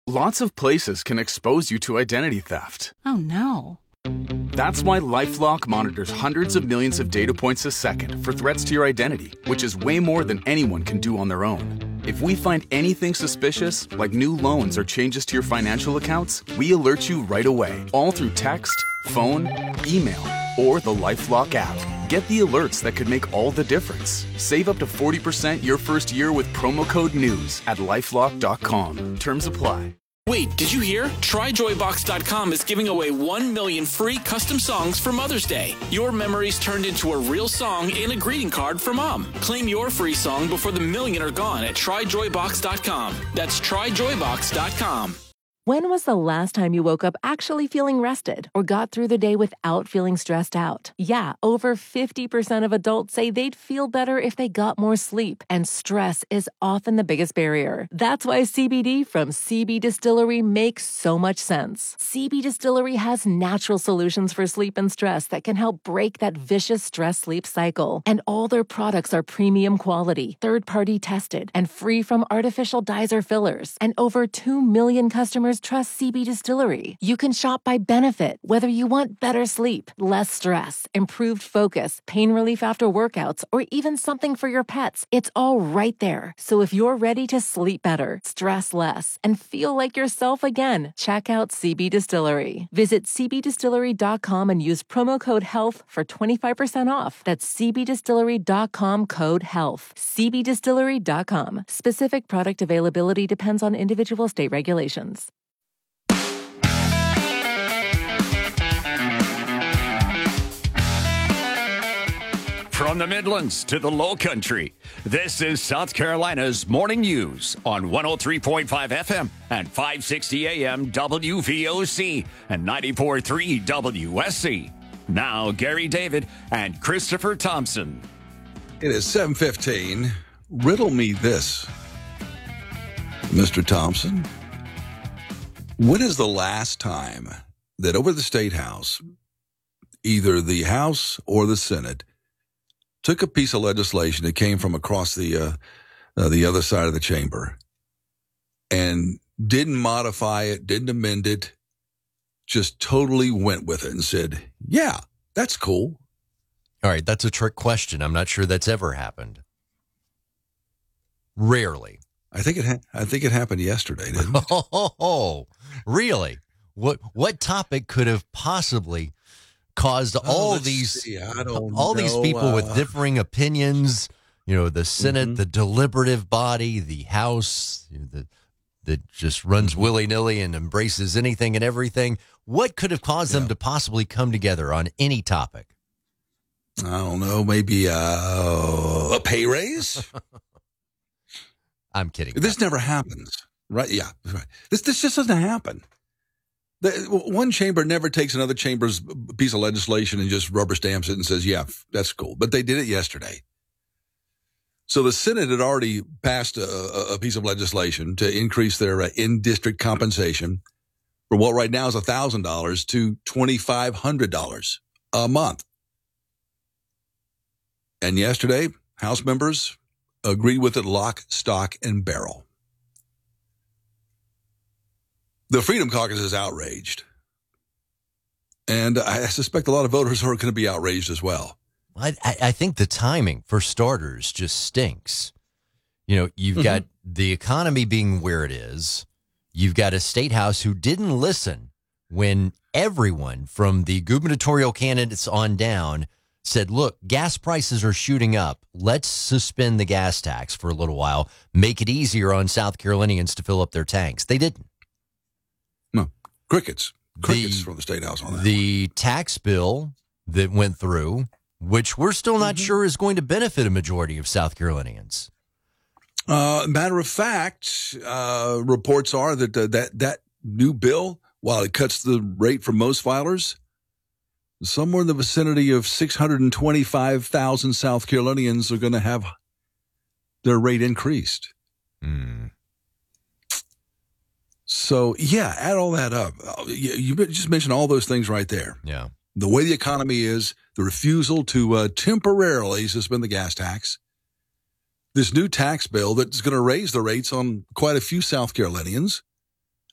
Lots of places can expose you to identity theft. Oh, no. That's why LifeLock monitors hundreds of millions of data points a second for threats to your identity, which is way more than anyone can do on their own. If we find anything suspicious, like new loans or changes to your financial accounts, we alert you right away, all through text, phone, email, or the LifeLock app. Get the alerts that could make all the difference. Save up to 40% your first year with promo code NEWS at LifeLock.com. Terms apply. Wait, did you hear? TryJoyBox.com is giving away 1 million free custom songs for Mother's Day. Your memories turned into a real song and a greeting card for Mom. Claim your free song before the million are gone at TryJoyBox.com. That's TryJoyBox.com. When was the last time you woke up actually feeling rested or got through the day without feeling stressed out? Yeah, over 50% of adults say they'd feel better if they got more sleep, and stress is often the biggest barrier. That's why CBD from CB Distillery makes so much sense. CB Distillery has natural solutions for sleep and stress that can help break that vicious stress-sleep cycle. And all their products are premium quality, third-party tested, and free from artificial dyes or fillers. And over 2 million customers trust CB Distillery. You can shop by benefit, whether you want better sleep, less stress, improved focus, pain relief after workouts, or even something for your pets. It's all right there. So if you're ready to sleep better, stress less, and feel like yourself again, check out CB Distillery. Visit cbdistillery.com and use promo code HEALTH for 25% off. That's cbdistillery.com, code HEALTH. cbdistillery.com. Specific product availability depends on individual state regulations. From the Midlands to the Low Country, this is South Carolina's Morning News on 103.5 FM and 560 AM WVOC and 94.3 WSC. Now, Gary David and Christopher Thompson. It is 7:15. Riddle me this, Mr. Thompson. When is the last time that over the State House, either the House or the Senate took a piece of legislation that came from across the other side of the chamber and didn't modify it, didn't amend it, just totally went with it and said, yeah, that's cool? All right, that's a trick question. I'm not sure that's ever happened. Rarely. I think it happened yesterday, didn't it? Oh, really? What topic could have possibly caused all these people with differing opinions? You know, the Senate, the deliberative body, the House, that just runs willy-nilly and embraces anything and everything. What could have caused them to possibly come together on any topic? I don't know. Maybe a pay raise? I'm kidding. This never happens, right? Yeah, right. This just doesn't happen. One chamber never takes another chamber's piece of legislation and just rubber stamps it and says, yeah, that's cool. But they did it yesterday. So the Senate had already passed a piece of legislation to increase their in-district compensation from what right now is $1,000 to $2,500 a month. And yesterday, House members agreed with it lock, stock, and barrel. The Freedom Caucus is outraged. And I suspect a lot of voters are going to be outraged as well. I think the timing, for starters, just stinks. You know, you've got the economy being where it is. You've got a state house who didn't listen when everyone from the gubernatorial candidates on down said, look, gas prices are shooting up. Let's suspend the gas tax for a little while. Make it easier on South Carolinians to fill up their tanks. They didn't. No, crickets from the State House on that. The tax bill that went through, which we're still not sure is going to benefit a majority of South Carolinians. Matter of fact, reports are that that new bill, while it cuts the rate for most filers, somewhere in the vicinity of 625,000 South Carolinians are going to have their rate increased. So, yeah, add all that up. You just mentioned all those things right there. Yeah. The way the economy is, the refusal to temporarily suspend the gas tax, this new tax bill that's going to raise the rates on quite a few South Carolinians.